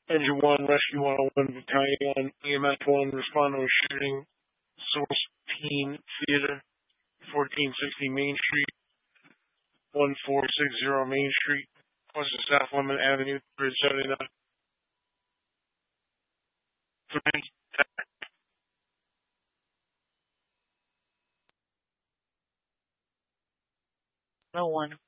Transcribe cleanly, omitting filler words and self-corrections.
Engine 1, Rescue 101, Battalion 1, EMS 1, respond to a shooting, Source Teen Theater, 1460 Main Street, 1460 Main Street, plus the South Lemon Avenue, Bridge 79. 3. No one.